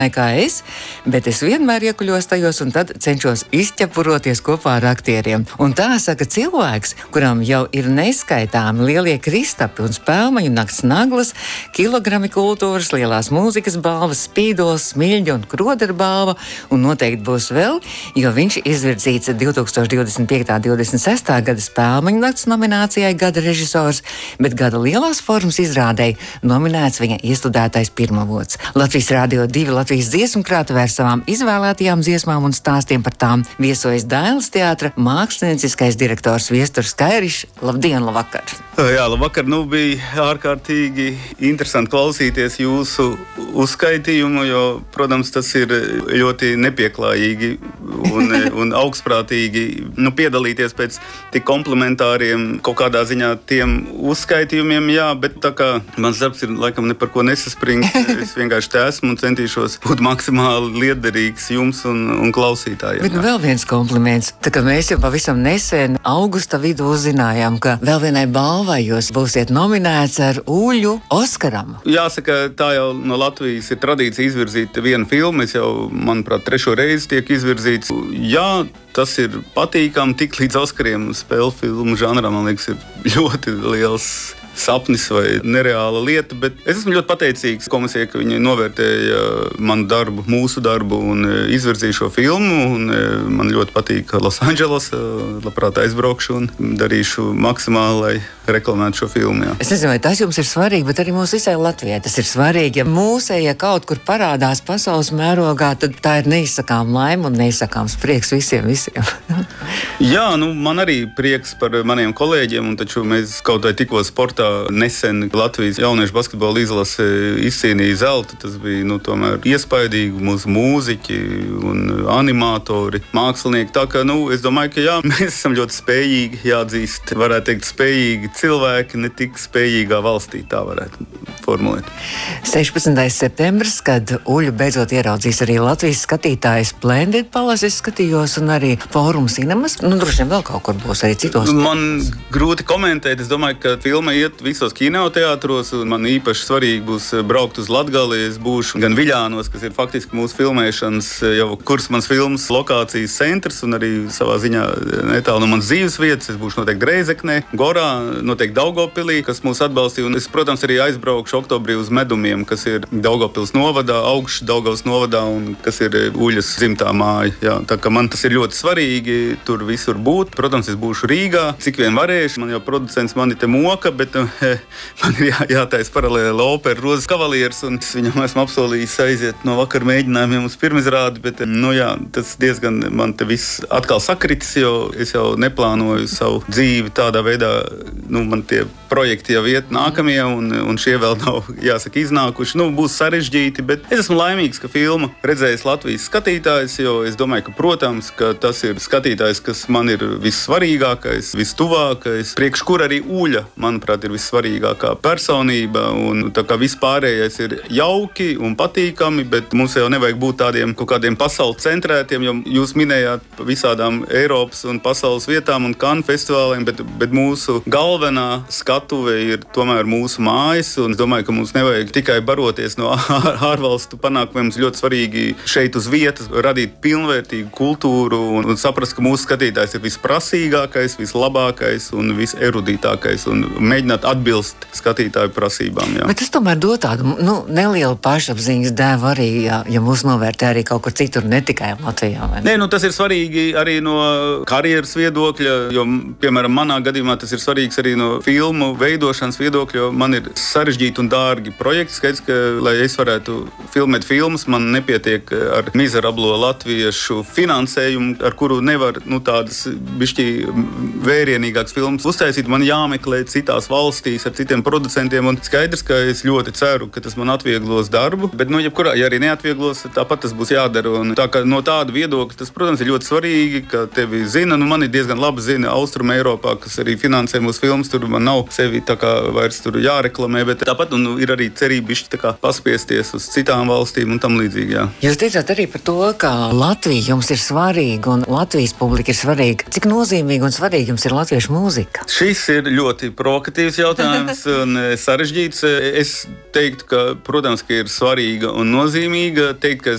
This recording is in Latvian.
kā es, bet es vienmēr iekuļos tajos un tad cenšos izķepuroties kopā ar aktieriem. Un tā saka cilvēks, kuram jau ir neskaitāmi lielie kristapi un spēlmaņu nakts naglas, kilogrami kultūras, lielās mūzikas balvas, spīdols, smilģa un kroderu balva, un noteikti būs vēl, jo viņš izvirzīts 2025.–26. gada spēlmaņu nakts nominācijai gada režisors, bet gada lielās formas izrādēji nominēts viņa iestudētais pirmavots. Latvijas Radio 2 Latvijas dziesmu krātuvē ar savām izvēlētajām dziesmām un stāstiem par tām viesojas Dailes teātra mākslinieckais direktors Viesturs Kairišs. Labdien, labvakar! Jā, labvakar. Bija ārkārtīgi interesanti klausīties jūsu uzskaitījumu, jo, protams, tas ir ļoti nepieklājīgi un augstprātīgi piedalīties pēc tik komplementāriem kaut kādā ziņā tiem uzskaitījumiem, jā, bet tā kā mans darbs ir laikam ne par ko nesaspringt, es vienkārši te esmu un centīšos būt maksimāli liederīgs jums un klausītājiem. Bet vēl viens kompliments. Tā kā mēs jau pavisam nesen augusta vidū uzzinājām, ka vēl vienai balvai jūs būsiet nominēts ar Uļu Oskaram. Jāsaka, tā jau no Latvijas ir tradīcija izvirzīt vienu filmu. Es jau, manuprāt, 3. reizi tiek izvirzīts. Jā, tas ir patīkami, tik līdz Oskariem spēļu filmu žanram, man liekas, ir ļoti liels sapnis vai nereāla lieta, bet es esmu ļoti pateicīgs komisijai, ka viņi novērtēja manu darbu, mūsu darbu un izvirzīja šo filmu. Man ļoti patīk Losandželos, labprāt aizbraukšu un darīšu maksimāli, lai reklamētu šo filmu. Jā. Es nezinu, vai tas jums ir svarīgi, bet arī mums visai Latvijai tas ir svarīgi. Ja mūsēja kaut kur parādās pasaules mērogā, tad tā ir neizsakām laima un neizsakāms prieks visiem. Jā, man arī prieks par maniem kolēģiem, un taču mēs kaut vai tikko sportā nesen Latvijas jauniešu basketbola izlase izcīnīja zeltu. Tas bija tomēr iespaidīgi, mūsu mūziķi un animatori, mākslinieki. Tā kā es domāju, ka jā, mēs esam ļoti spējīgi, jāatzīst, varētu teikt, spējīgi cilvēki, ne tik spējīgā valstī, tā varētu formulēt. 16. septembris, kad Uļu beidzot ieraudzīs arī Latvijas skatītājs Splendid Palace, es skatījos, un arī Forum Cinemas. Droši vien vēl kaut kur būs arī citos. Man grūti komentēt. Es domāju, ka filma iet visos kinoteātros, un man īpaši svarīgi būs braukt uz Latgali. Es būšu gan Viļānos, kas ir faktiski mūsu filmēšanas jau Kursmanas filmas lokācijas centrs, un arī savā ziņā netālu no manas dzīves vietas. Es būšu noteikti Reizeknē, Gorā, noteikti Daugavpilī, kas mūs atbalstīja. Un es, protams, arī aizbraukšu oktobrī uz Medumiem, kas ir Daugavpils novadā, Augšs Daugavas novadā, un kas ir Uļas dzimtā māja. Jā, tā kā man tas ir ļoti svarīgi tur visur būt. Protams, es būšu Rīgā, cik vien varēšu. Man jau producents mani te moka, bet man ir jātaisa paralēli opera Rozes kavalieris, un es viņam esmu apsolījis aiziet no vakar mēģinājumiem uz pirmizrādi, bet tas diezgan man te viss atkal sakritis, jo es jau neplānoju savu dzīvi tādā veidā, man tie projekti jau iet nākamie, un šie vēl nav, jāsaka, iznākuši. Būs sarežģīti, bet es esmu laimīgs, ka filmu redzējis Latvijas skatītājs, jo es domāju, ka, protams, ka tas ir skatītājs, kas man ir vissvarīgākais, vistuvākais, priekš kur arī Uļa, manuprāt, ir vissvarīgākā personība, un tā kā vispārējais ir jauki un patīkami, bet mums jau nevajag būt tādiem kaut kādiem pasaules centrētiem, jo jūs minējāt visādām Eiropas un pasaules vietām un Cannes festivāliem, bet mūsu galvenā skatuve ir tomēr mūsu mājas, un es domāju, ka mums nevajag tikai baroties no ārvalstu panākumiem. Mums ļoti svarīgi šeit uz vietas radīt pilnvērtīgu kultūru un saprast, ka mūsu skatītājs ir visprasīgākais, vislabākais un viserudītākais, un mēģināt atbilst skatītāju prasībām. Jā. Bet tas tomēr dod tādu nelielu pašapziņas devu arī, ja mūs novērtē arī kaut kur citur, ne tikai Latvijā. Nē, tas ir svarīgi arī no karjeras viedokļa, jo, piemēram, manā gadījumā tas ir svarīgs arī no filmu veidošanas viedokļa, jo man ir sarežģīti un dārgi projekti. Skaidrs, ka, lai es varētu filmēt filmas, man nepietiek ar mizerablo latviešu finansējumu, ar kuru nevar tādas bišķi vērienīgākas filmas uztaisīt. Man jāmeklē citās valstīs ar citiem producentiem, un skaidrs, ka es ļoti ceru, ka tas man atvieglos darbu, bet, jebkurā, ja arī neatvieglos, tāpat tas būs jādara. Un tā kā no tāda viedokļa tas, protams, ir ļoti svarīgi, ka tevi zina. Man ir diezgan labi zina Austrum Eiropā, kas arī finansē mūsu filmas. Tur man nav sevi tā kā vairs tur jāreklamē, bet tāpat ir arī cerība bišķi tā kā paspiesties uz citām valstīm un tam līdzīgi, jā. Jūs teicāt arī par to, ka Latvija jums ir svarīga un Latvijas publika ir svarīga. Cik nozīmīga un svarīga jums ir latviešu mūzika? Šis ir ļoti provokatīvs jautājums un sarežģīts. Es teiktu, ka, protams, ka ir svarīga un nozīmīga. Teikt, ka